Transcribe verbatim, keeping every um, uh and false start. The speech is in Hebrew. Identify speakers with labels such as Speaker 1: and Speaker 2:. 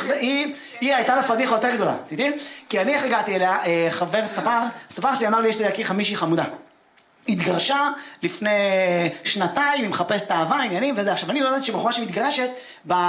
Speaker 1: זה, היא, היא הייתה לה פדיחה יותר גדולה, תדעי? כי אני איך הגעתי אליה, חבר ספר, ספר שלי אמר לי, יש לי להכיר חמישי חמודה. התגרשה לפני שנתיים, היא מחפשת אהבה, עניינים וזה. עכשיו, אני לא יודעת שבחורה שמתגרשת,